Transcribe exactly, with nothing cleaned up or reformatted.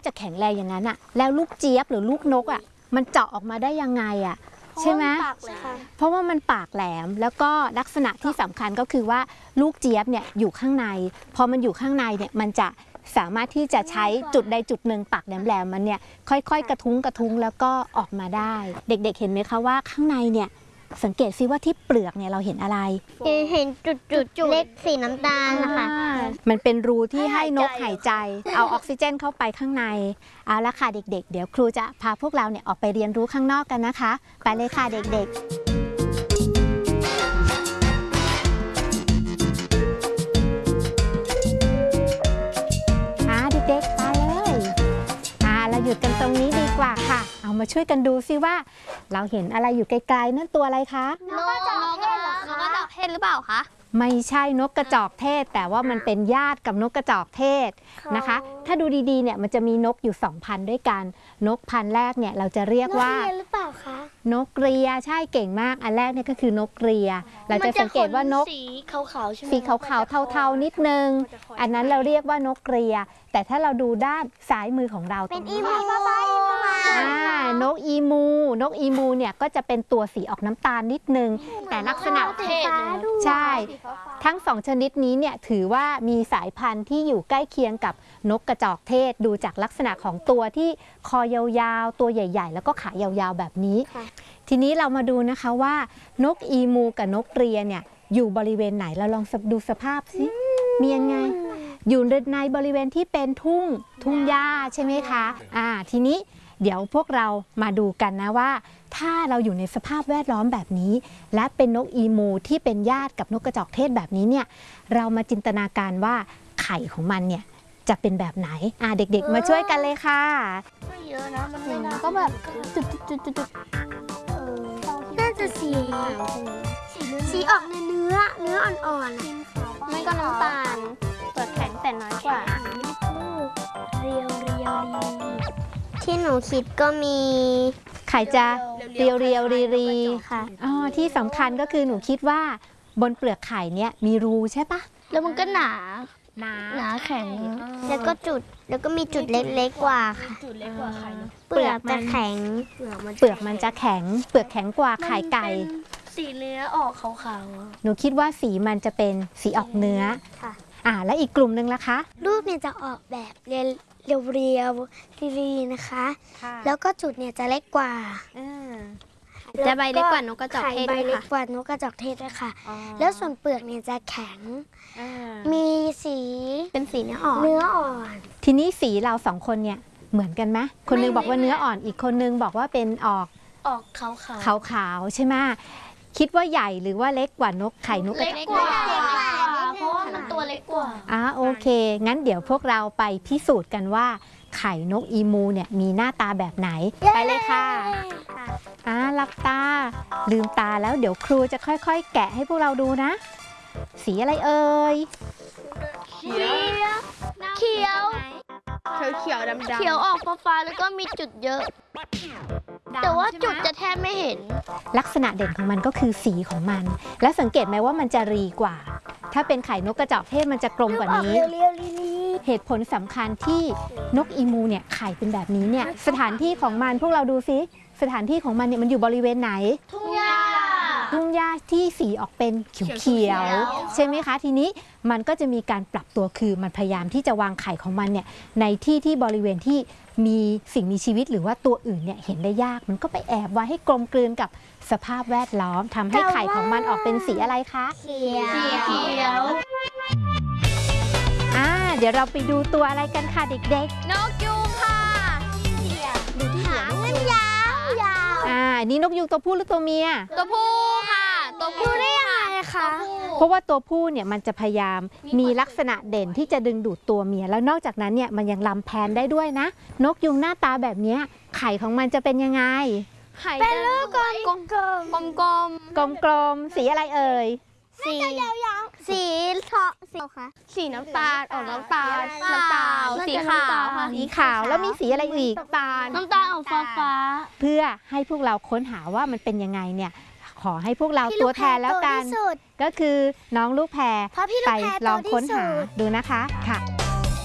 จะแข็งแรงอย่างนั้นอะแล้วลูกเจี๊ยบหรือลูกนกอะมันเจาะออกมาได้ยังไงอะใช่ไหมเพราะว่ามันปากแหลมแล้วก็ลักษณะที่สำคัญก็คือว่าลูกเจี๊ยบเนี่ยอยู่ข้างในพอมันอยู่ข้างในเนี่ยมันจะสามารถที่จะใช้จุดใดจุดหนึ่งปากแหลมๆมันเนี่ยค่อยๆกระทุ้งกระทุ้งแล้วก็ออกมาได้เด็กๆเห็นไหมคะว่าข้างในเนี่ยสังเกตซิว่าที่เปลือกเนี่ยเราเห็นอะไรเห็นจุดๆเล็กสีน้ำตาลนะคะมันเป็นรูที่ให้นกหายใจเอาออกซิเจนเข้าไปข้างในเอาละค่ะเด็กๆเดี๋ยวครูจะพาพวกเราเนี่ยออกไปเรียนรู้ข้างนอกกันนะคะไปเลยค่ะเด็กๆเด็กๆไปเลยอ่าเราหยุดกันตรงนี้ดีกว่าค่ะเอามาช่วยกันดูซิว่าเราเห็นอะไรอยู่ไกลๆนั่นตัวอะไรคะนกกระจอกเทศนกกระจอกเทศหรือเปล่าคะไม่ใช่นกกระจอกเทศแต่ว่ามันเป็นญาติกับนกกระจอกเทศนะคะถ้าดูดีๆเนี่ยมันจะมีนกอยู่สองพันด้วยกันนกพันแรกเนี่ยเราจะเรียกว่านกเรียหรือเปล่าคะนกเรียใช่เก่งมากอันแรกเนี่ยก็คือนกเรียเราจะสังเกตว่านกสีขาวๆใช่ไหมสีขาวๆเทาๆนิดนึงอันนั้นเราเรียกว่านกเรียแต่ถ้าเราดูด้านซ้ายมือของเราเป็นอีมูอ่านกอีมูนกอีมูเนี่ยก็จะเป็นตัวสีออกน้ำตาลนิดนึงแต่ลักษณะใช่ทั้งสองชนิดนี้เนี่ยถือว่ามีสายพันธุ์ที่อยู่ใกล้เคียงกับนกกระจอกเทศดูจากลักษณะของตัวที่คอยาวๆตัวใหญ่ๆแล้วก็ขายาวๆแบบนี้ทีนี้เรามาดูนะคะว่านกอีมูกับนกเรียเนี่ยอยู่บริเวณไหนเราลองดูสภาพสิมียังไงอยู่ในบริเวณที่เป็นทุ่งทุ่งหญ้าใช่ไหมคะอ่าทีนี้เดี๋ยวพวกเรามาดูกันนะว่าถ้าเราอยู่ในสภาพแวดล้อมแบบนี้และเป็นนกอีมูที่เป็นญาติกับนกกระจอกเทศแบบนี้เนี่ยเรามาจินตนาการว่าไข่ของมันเนี่ยจะเป็นแบบไหนอ่าเด็กๆมาช่วยกันเลยค่ะไม่เยอะนะมันไม่นานก็แบบจุดจุดจุดจุดน่าจะสีสีออกในเนื้อเนื้ออ่อนๆไม่ก็น้ำตาลเปลือกแข็งแต่น้อยกว่าเรียวเรียวที่หนูคิดก็มีไข่จะเรียวเรียวรีรีค่ะอ๋อที่สำคัญก็คือหนูคิดว่าบนเปลือกไข่เนี่ยมีรูใช่ปะแล้วมันก็หนาหนาหนาแข็งแล้วก็จุดแล้วก็มีจุดเล็กๆกว่าค่ะจุดเล็กกว่าไข่เปลือกจะแข็งเปลือกมันจะแข็งเปลือกแข็งกว่าไข่ไก่สีเนื้อออกขาวๆหนูคิดว่าสีมันจะเป็นสีออกเนื้อค่ะอ่าและอีกกลุ่มหนึ่งล่ะคะรูปเนี่ยจะออกแบบเรียวเรียวรีๆนะคะแล้วก็จุดเนี่ยจะเล็กกว่าจะใบเล็กกว่านกกระจอกเทศด้วยค่ะใบเล็กกว่านกกระจอกเทศด้วยค่ะแล้วส่วนเปลือกเนี่ยจะแข็งมีสีเป็นสีเนื้ออ่อนเนื้ออ่อนทีนี้สีเราสองคนเนี่ยเหมือนกันไหมคนนึงบอกว่าเนื้ออ่อนอีกคนนึงบอกว่าเป็นออกออกขาวขาวขาวใช่ไหมคิดว่าใหญ่หรือว่าเล็กกว่านกไข่นกกระจอกเล็กกว่าเพราะว่ามันตัวเล็กกว่าอ่าโอเคงั้นเดี๋ยวพวกเราไปพิสูจน์กันว่าไข่นกอีมูเนี่ยมีหน้าตาแบบไหนไปเลยค่ะอ่าหลับตาลืมตาแล้วเดี๋ยวครูจะค่อยๆแกะให้พวกเราดูนะสีอะไรเอ่ยเขียวเขียวเขียวดำๆเขียวออกฟ้าๆแล้วก็มีจุดเยอะแต่ว่าจุดจะแทบไม่เห็นลักษณะเด่นของมันก็คือสีของมันและสังเกตไหมว่ามันจะรีกว่าถ้าเป็นไข่นกกระจอกเทศมันจะกลมกว่านี้เหตุผลสำคัญที่นกอีมูเนี่ยไข่เป็นแบบนี้เนี่ยสถานที่ของมันพวกเราดูซิสถานที่ของมันเนี่ยมันอยู่บริเวณไหนทุ่งหญ้าทุ่งหญ้าที่สีออกเป็นเขียวๆใช่ไหมคะทีนี้มันก็จะมีการปรับตัวคือมันพยายามที่จะวางไข่ของมันเนี่ยในที่ที่บริเวณที่มีสิ่งมีชีวิตหรือว่าตัวอื่นเนี่ยเห็นได้ยากมันก็ไปแอบไว้ให้กลมกลืนกับสภาพแวดล้อมทำให้ไข่ของมันออกเป็นสีอะไรคะเขียวเขียวอ่าเดี๋ยวเราไปดูตัวอะไรกันค่ะเด็กๆนกยูงค่ะดูที่หางมันยาวยาวอ่านี่นกยูงตัวผู้หรือตัวเมียตัวผู้ค่ะตัวผู้ได้ยังไงคะเพราะว่าตัวผู้เนี่ยมันจะพยายามมีลักษณะเด่นที่จะดึงดูดตัวเมียแล้วนอกจากนั้นเนี่ยมันยังลำแพนได้ด้วยนะนกยูงหน้าตาแบบนี้ไข่ของมันจะเป็นยังไงเป็นลูกกลมกลมกลมกลมกลมกลมสีอะไรเอ่ยสีสีเทาะสีค่ะสีน้ำตาลออกน้ำตาลน้ำตาลสีขาวค่ะสีขาวแล้วมีสีอะไรอีกน้ำตาลน้ำตาลออกฟ้าฟ้าเพื่อให้พวกเราค้นหาว่ามันเป็นยังไงเนี่ยขอให้พวกเราตัวแทนแล้วกันก็คือน้องลูกแพรไปลองค้นหาดูนะคะค่ะ